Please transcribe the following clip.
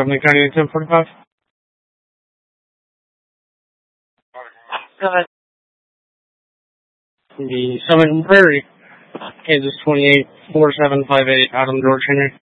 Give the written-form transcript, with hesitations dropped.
Company County 1045. Go ahead. The Summit and Prairie, Kansas 284758, Adam George Henry.